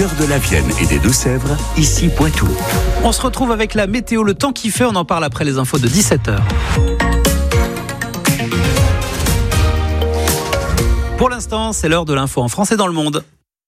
De la Vienne et des Deux-Sèvres, ici Poitou. On se retrouve avec la météo, le temps qu'il fait, on en parle après les infos de 17h. Pour l'instant, c'est l'heure de l'info en France et dans le monde.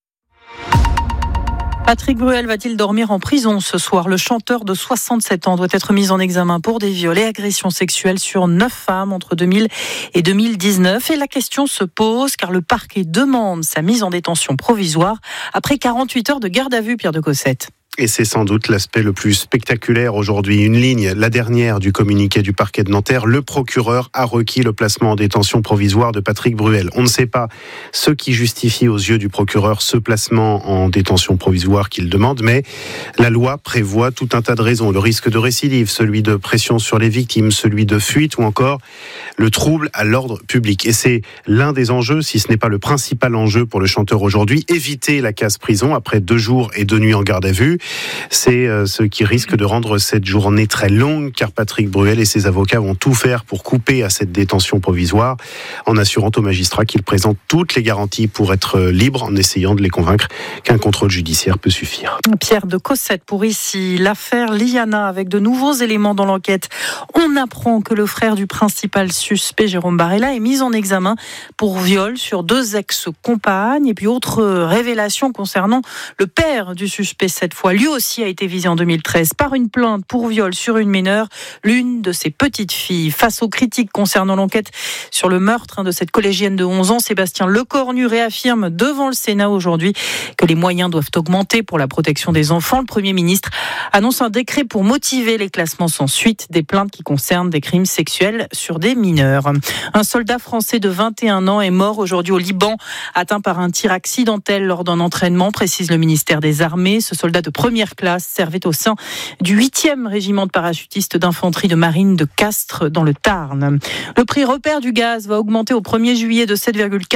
Patrick Bruel va-t-il dormir en prison ce soir ? Le chanteur de 67 ans doit être mis en examen pour des viols et agressions sexuelles sur 9 femmes entre 2000 et 2019. Et la question se pose car le parquet demande sa mise en détention provisoire après 48 heures de garde à vue, Pierre de Cossette. Et c'est sans doute l'aspect le plus spectaculaire aujourd'hui. Une ligne, la dernière du communiqué du parquet de Nanterre. Le procureur a requis le placement en détention provisoire de Patrick Bruel. On ne sait pas ce qui justifie aux yeux du procureur ce placement en détention provisoire qu'il demande, mais la loi prévoit tout un tas de raisons. Le risque de récidive, celui de pression sur les victimes, celui de fuite ou encore le trouble à l'ordre public. Et c'est l'un des enjeux, si ce n'est pas le principal enjeu pour le chanteur aujourd'hui, éviter la case prison après 2 jours et 2 nuits en garde à vue. C'est ce qui risque de rendre cette journée très longue, car Patrick Bruel et ses avocats vont tout faire pour couper à cette détention provisoire, en assurant aux magistrats qu'ils présentent toutes les garanties pour être libres, en essayant de les convaincre qu'un contrôle judiciaire peut suffire. Pierre de Cossette pour ici. L'affaire Liana, avec de nouveaux éléments dans l'enquête. On apprend que le frère du principal suspect, Jérôme Barella, est mis en examen pour viol sur 2 ex-compagnes. Et puis autre révélation concernant le père du suspect cette fois. Lui aussi a été visé en 2013 par une plainte pour viol sur une mineure, l'une de ses petites filles. Face aux critiques concernant l'enquête sur le meurtre de cette collégienne de 11 ans, Sébastien Lecornu réaffirme devant le Sénat aujourd'hui que les moyens doivent augmenter pour la protection des enfants. Le Premier ministre annonce un décret pour motiver les classements sans suite des plaintes qui concernent des crimes sexuels sur des mineurs. Un soldat français de 21 ans est mort aujourd'hui au Liban, atteint par un tir accidentel lors d'un entraînement, précise le ministère des Armées. Ce soldat de première classe servait au sein du 8e régiment de parachutistes d'infanterie de marine de Castres dans le Tarn. Le prix repère du gaz va augmenter au 1er juillet de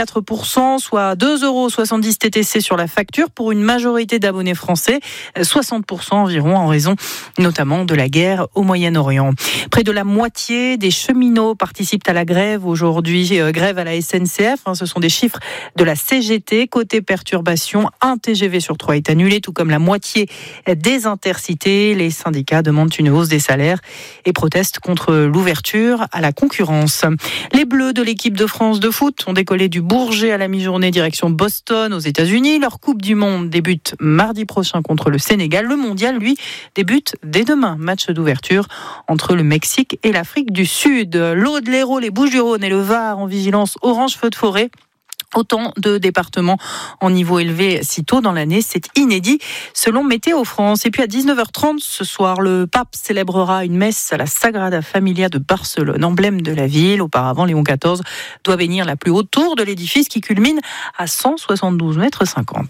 7,4%, soit 2,70 € TTC sur la facture pour une majorité d'abonnés français, 60% environ en raison notamment de la guerre au Moyen-Orient. Près de la moitié des cheminots participent à la grève aujourd'hui, grève à la SNCF, ce sont des chiffres de la CGT. Côté perturbation, un TGV sur 3 est annulé, tout comme la moitié des intercités. Les syndicats demandent une hausse des salaires et protestent contre l'ouverture à la concurrence. Les Bleus de l'équipe de France de foot ont décollé du Bourget à la mi-journée direction Boston aux États-Unis. Leur Coupe du Monde débute mardi prochain contre le Sénégal. Le mondial, lui, débute dès demain. Match d'ouverture entre le Mexique et l'Afrique du Sud. L'Aude, l'Hérault, les Bouches-du-Rhône et le Var en vigilance orange feu de forêt. Autant de départements en niveau élevé si tôt dans l'année, c'est inédit selon Météo France. Et puis à 19h30 ce soir, le pape célébrera une messe à la Sagrada Familia de Barcelone, emblème de la ville. Auparavant, Léon XIV doit bénir la plus haute tour de l'édifice qui culmine à 172,50 mètres.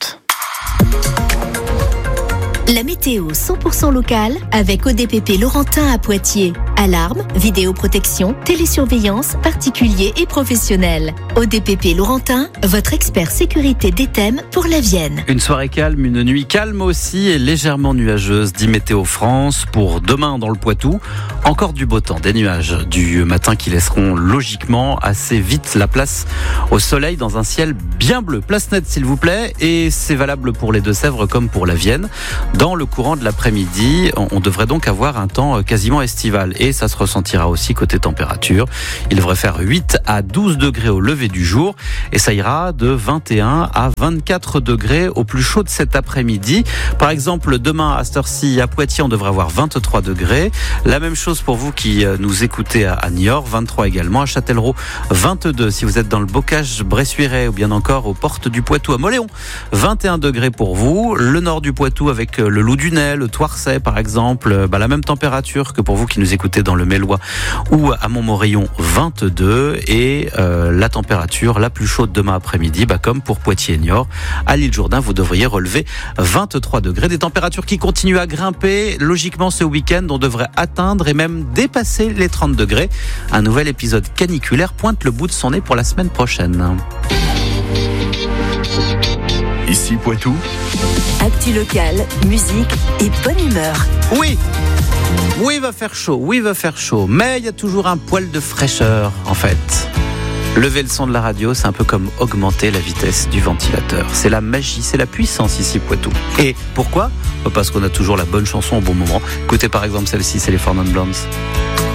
La météo 100% locale avec ODPP Laurentin à Poitiers. Alarme, vidéoprotection, télésurveillance, particuliers et professionnels. ODPP Laurentin, votre expert sécurité des thèmes pour la Vienne. Une soirée calme, une nuit calme aussi et légèrement nuageuse, dit Météo France. Pour demain dans le Poitou, encore du beau temps, des nuages du matin qui laisseront logiquement assez vite la place au soleil dans un ciel bien bleu. Place nette s'il vous plaît, et c'est valable pour les Deux-Sèvres comme pour la Vienne. Dans le courant de l'après-midi, on devrait donc avoir un temps quasiment estival et ça se ressentira aussi côté température. Il devrait faire 8 à 12 degrés au lever du jour et ça ira de 21 à 24 degrés au plus chaud de cet après-midi. Par exemple, demain à cette heure-ci à Poitiers, on devrait avoir 23 degrés. La même chose pour vous qui nous écoutez à Niort, 23 également. À Châtellerault, 22 si vous êtes dans le Bocage, Bressuiret ou bien encore aux portes du Poitou à Mauléon. 21 degrés pour vous. Le nord du Poitou avec le Loudunais, le Thouarcet par exemple, la même température que pour vous qui nous écoutez dans le Mélois ou à Montmorillon, 22 et la température la plus chaude demain après-midi, comme pour Poitiers et Niort. À l'île Jourdain, vous devriez relever 23 degrés. Des températures qui continuent à grimper. Logiquement, ce week-end, on devrait atteindre et même dépasser les 30 degrés. Un nouvel épisode caniculaire pointe le bout de son nez pour la semaine prochaine. Ici Poitou. Actu locale, musique et bonne humeur. Oui, il va faire chaud, mais il y a toujours un poil de fraîcheur en fait. Lever le son de la radio, c'est un peu comme augmenter la vitesse du ventilateur. C'est la magie, c'est la puissance ici, Poitou. Et pourquoi ? Parce qu'on a toujours la bonne chanson au bon moment. Écoutez par exemple celle-ci, c'est les Four Non Blondes.